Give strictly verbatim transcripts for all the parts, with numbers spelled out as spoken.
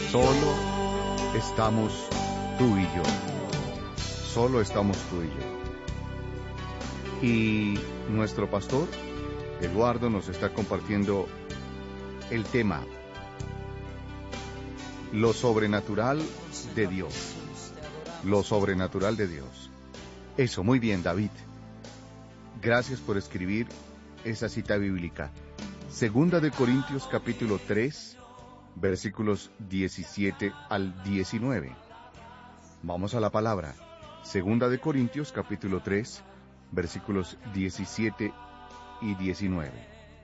Solo estamos tú y yo. Solo estamos tú y yo. Y nuestro pastor, Eduardo, nos está compartiendo el tema, lo sobrenatural de Dios. Lo sobrenatural de Dios. Eso, muy bien, David. Gracias por escribir esa cita bíblica. Segunda de Corintios capítulo tres, versículos diecisiete al diecinueve. Vamos a la palabra. Segunda de Corintios capítulo tres, versículos diecisiete y diecinueve.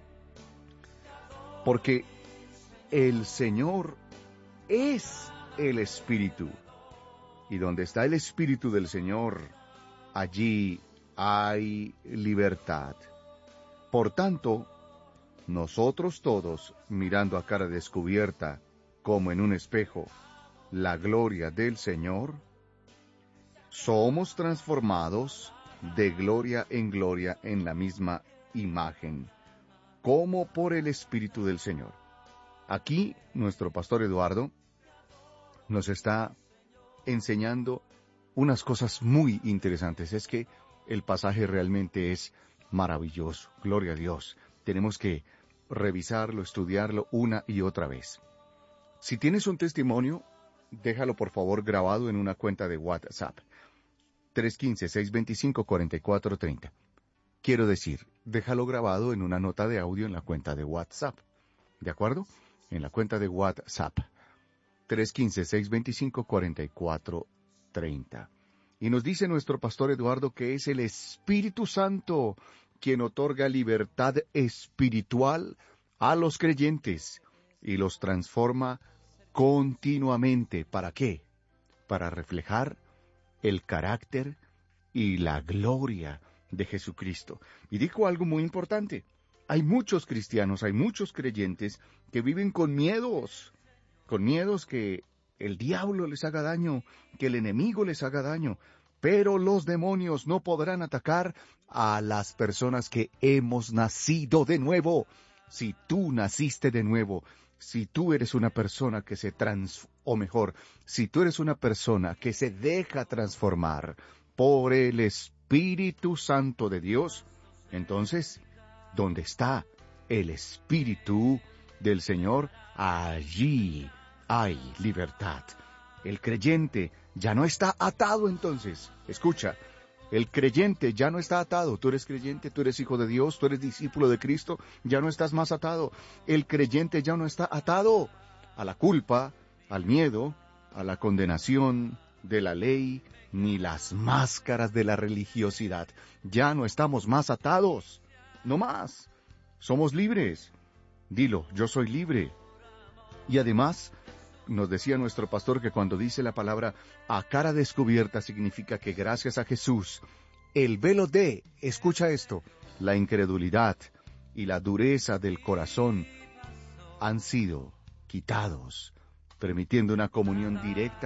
Porque el Señor es el Espíritu, y donde está el Espíritu del Señor, allí hay libertad. Por tanto, nosotros todos, mirando a cara descubierta, como en un espejo, la gloria del Señor, somos transformados de gloria en gloria en la misma imagen, como por el Espíritu del Señor. Aquí, nuestro pastor Eduardo nos está enseñando unas cosas muy interesantes. Es que el pasaje realmente es maravilloso. Gloria a Dios. Tenemos que revisarlo, estudiarlo una y otra vez. Si tienes un testimonio, déjalo por favor grabado en una cuenta de WhatsApp. tres uno cinco, seis dos cinco, cuatro cuatro tres cero. Quiero decir, déjalo grabado en una nota de audio en la cuenta de WhatsApp. ¿De acuerdo? En la cuenta de WhatsApp. tres uno cinco, seis dos cinco, cuatro cuatro tres cero. Y nos dice nuestro pastor Eduardo que es el Espíritu Santo quien otorga libertad espiritual a los creyentes y los transforma continuamente. ¿Para qué? Para reflejar el carácter y la gloria de Jesucristo. Y dijo algo muy importante. Hay muchos cristianos, hay muchos creyentes que viven con miedos, con miedos que el diablo les haga daño, que el enemigo les haga daño. Pero los demonios no podrán atacar a las personas que hemos nacido de nuevo. Si tú naciste de nuevo, si tú eres una persona que se trans... o mejor, si tú eres una persona que se deja transformar por el Espíritu Santo de Dios, entonces, ¿dónde está el Espíritu del Señor? Allí hay libertad. El creyente ya no está atado entonces. Escucha, el creyente ya no está atado. Tú eres creyente, tú eres hijo de Dios, tú eres discípulo de Cristo, ya no estás más atado. El creyente ya no está atado a la culpa, al miedo, a la condenación de la ley, ni las máscaras de la religiosidad. Ya no estamos más atados. No más. Somos libres. Dilo, yo soy libre. Y además, nos decía nuestro pastor que cuando dice la palabra a cara descubierta significa que gracias a Jesús, el velo de, escucha esto, la incredulidad y la dureza del corazón han sido quitados, permitiendo una comunión directa